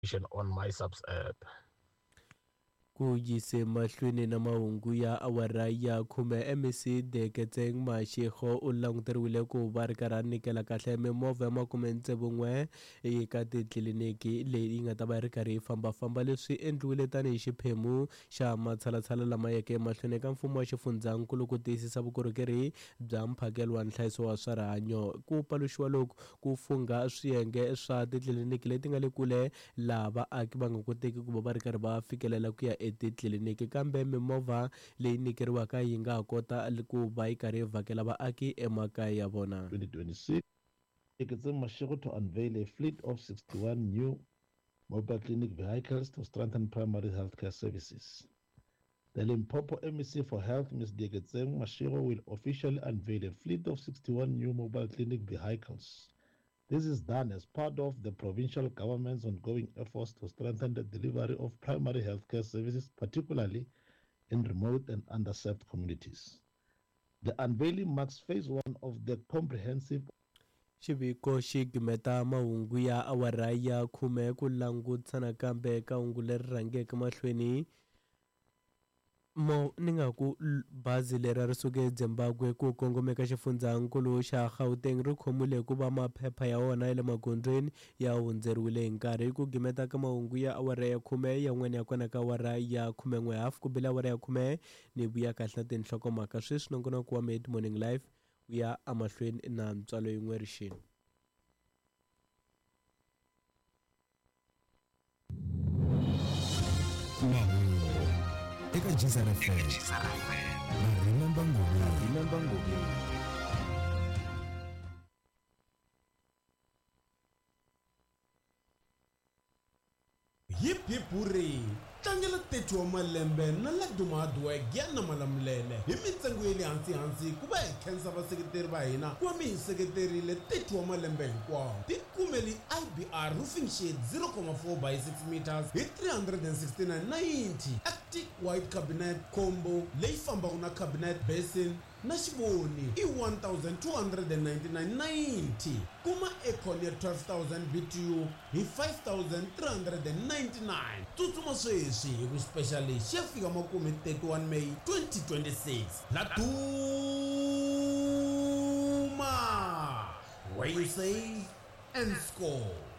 on MySubs app. Ku yise mahlweni na mahungu ya awara ya khume MEC Deketseng Mashego u languteriwile ku va ri karhi a nyikela kahle mimovha ya 61 eka titliliniki leyi nga ta va ri karhi yi fambafamba. Leswi endliwile tanihi xiphemu xa matshalatshala lama yeke mahlweni eka mfumo wa xifundzankulu ku tiyisisa vukorhokeri bya mphakelo wa nhlayiso wa swa rihanyo. Ku paluxiwa loku ku fungha swiyenge swa titliliniki leti nga le kule laha vaaki va nga koteki ku va va ri karhi va fikelela ku ya etitliliniki, kambe mimovha leyi nyikeriwaka yi nga kota ku va yi karhi yi vhakela vaaki emakaya ya vona. 2026, Deketseng Mashego to unveil a fleet of 61 new mobile clinic vehicles to strengthen primary healthcare services. The Limpopo MEC for Health, Ms. Deketseng Mashego, will officially unveil a fleet of 61 new mobile clinic vehicles. This is done as part of the provincial government's ongoing efforts to strengthen the delivery of primary healthcare services, particularly in remote and underserved communities. The unveiling marks phase one of the comprehensive xiviko xi gimeta mahungu ya awara ya khume ku langutisana kambe eka hungu leri rhangeke mahlweni ni nga ku bazi leri ri suke eZimbabwe ku kongomeka xifundzankulu xa Gauteng ri khomile ku va maphepha ya wona ya le magondzweni ya hundzeriwile hi nkarhi. Ku gimeta ka mahungu ya awara ya khume yan'wana ya kona ka awara ya 11:30 ku bile awara ya khume ni vuya kahle tinhlokomhaka sweswi nongonoko wa Mid Morning Live wu ya amahlweni na ntswalo yin'we rixini. Eka Jisara FM. Remember Ngobe. Hip hip hooray! Tlangela 30 wa malembe na Ladumadu Gyana Malamulele. Hi mitsengo ya le hansi ku va hi khensa vaseketeri va hina ku va mi hi seketerile 30 wa malembe hinkwawo. Tikumeli IBR roofing shade 0.4 by 6 meters hi 369.90. Arctic white cabinet combo leyi fambaka na cabinet basin na xivoni i 1,299.90. Kuma aircon ya 12,000 BTU hi 5,399. Tsutsuma sweswi hi ku special xi ya fika makume 31 May 2026. La Duma, where you save and score.